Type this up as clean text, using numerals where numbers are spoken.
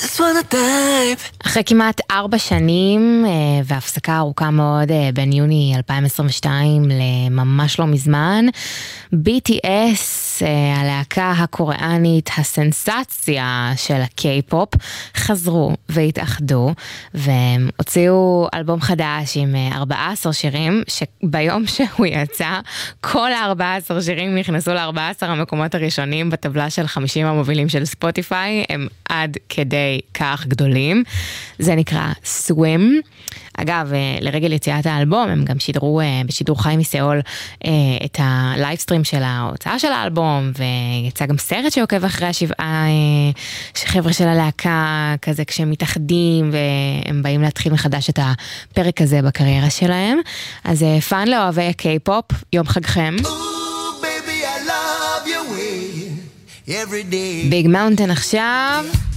just wanna dive. אחרי כמעט 4 שנים והפסקה ארוכה מאוד בין יוני 2022 לממש לא מזמן, BTS, הלהקה הקוריאנית הסנסציה של הקיי-פופ, חזרו והתאחדו והם הוציאו אלבום חדש עם 14 שירים, שביום שהוא יצא כל 14 שירים נכנסו ל14 המקומות הראשונים בטבלה של 50 המובילים של ספוטיפיי. הם עד כדי כך גדולים. זה נקרא Swim. אגב, לרגל יציאת האלבום, הם גם שידרו בשידור חי מסיאול את הלייבסטרים של ההוצאה של האלבום, ויצא גם סרט שעוקב אחרי 7 חבר'ה של הלהקה, כזה כשהם מתאחדים, והם באים להתחיל מחדש את הפרק הזה בקריירה שלהם. אז פאן לאוהבי הקיי-פופ, יום חגכם. ביג מאונטן עכשיו.